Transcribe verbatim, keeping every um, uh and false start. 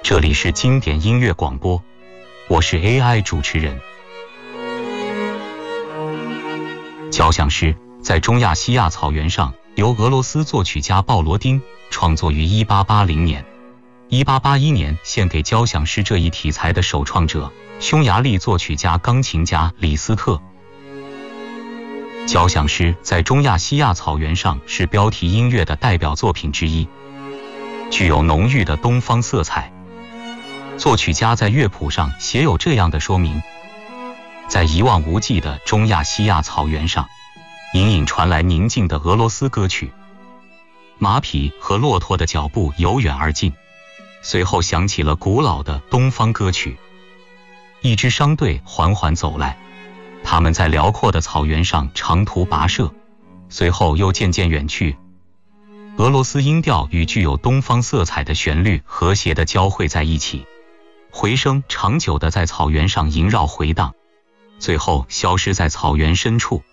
这里是经典音乐广播，我是 A I 主持人。交响诗在中亚西亚草原上，由俄罗斯作曲家鲍罗丁创作于一八八零年。一八八一年献给交响诗这一题材的首创者，匈牙利作曲家、钢琴家李斯特。交响诗在中亚西亚草原上是标题音乐的代表作品之一，具有浓郁的东方色彩。作曲家在乐谱上写有这样的说明：在一望无际的中亚西亚草原上，隐隐传来宁静的俄罗斯歌曲，马匹和骆驼的脚步由远而近，随后响起了古老的东方歌曲。一支商队缓缓走来，他们在辽阔的草原上长途跋涉，随后又渐渐远去。俄罗斯音调与具有东方色彩的旋律和谐地交汇在一起，回声长久地在草原上萦绕回荡，最后消失在草原深处。